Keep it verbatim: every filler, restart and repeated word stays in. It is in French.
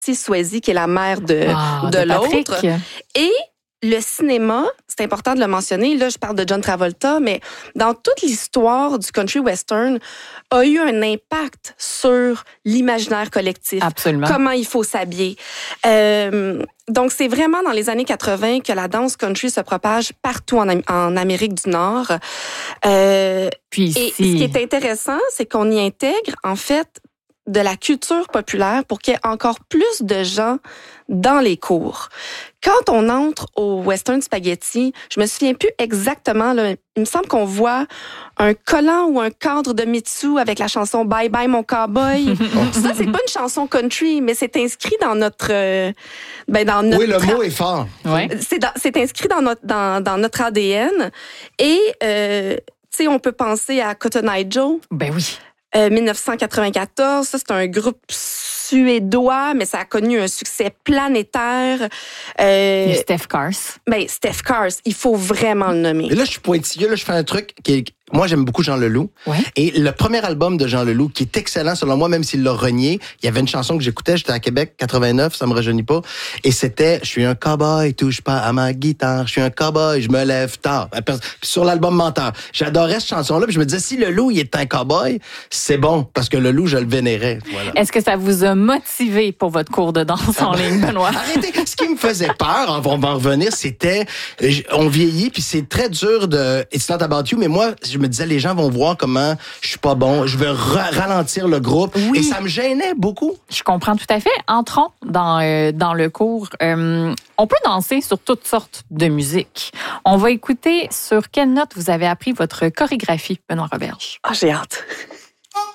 Swayze, qui est la mère de, ah, de, de l'autre. Patrick. Et le cinéma, c'est important de le mentionner, là je parle de John Travolta, mais dans toute l'histoire du country western, a eu un impact sur l'imaginaire collectif. Absolument. Comment il faut s'habiller. Euh, donc c'est vraiment dans les années quatre-vingts que la danse country se propage partout en, en Amérique du Nord. Euh, Puis et si... ce qui est intéressant, c'est qu'on y intègre en fait de la culture populaire pour qu'il y ait encore plus de gens dans les cours. Quand on entre au Western Spaghetti, je me souviens plus exactement, là, il me semble qu'on voit un collant ou un cadre de Mitsu avec la chanson Bye Bye Mon Cowboy. Ça, c'est pas une chanson country, mais c'est inscrit dans notre... Euh, ben dans notre oui, le mot est fort. Ouais. C'est, dans, c'est inscrit dans notre, dans, dans notre A D N. Et, euh, tu sais, on peut penser à Cotton Eye Joe. Ben oui. Euh, dix-neuf cent quatre-vingt-quatorze, ça c'est un groupe suédois, mais ça a connu un succès planétaire. Euh, Et Steph Cars. Ben, Steph Cars, il faut vraiment le nommer. Et là, je suis pointilleux, là, je fais un truc qui est... Moi, j'aime beaucoup Jean Leloup. Ouais. Et le premier album de Jean Leloup, qui est excellent selon moi, même s'il l'a renié, il y avait une chanson que j'écoutais, j'étais à Québec, quatre-vingt-neuf, ça me rajeunit pas, et c'était « Je suis un cowboy, touche pas à ma guitare, je suis un cowboy, je me lève tard ». Puis sur l'album Menteur. J'adorais cette chanson-là, puis je me disais, si Leloup, il est un cowboy, c'est bon, parce que Leloup, je le vénérais. Voilà. Est-ce que ça vous a motivé pour votre cours de danse en ligne, Benoît? Arrêtez. Ce qui me faisait peur, on va en revenir, c'était, on vieillit, puis c'est très dur de « It's not about you », mais moi, je me disais, les gens vont voir comment je suis pas bon, je veux ra- ralentir le groupe, oui. et ça me gênait beaucoup. Je comprends tout à fait. Entrons dans, euh, dans le cours. Euh, on peut danser sur toutes sortes de musique. On va écouter sur quelle note vous avez appris votre chorégraphie, Benoît Roberge. Ah, j'ai hâte.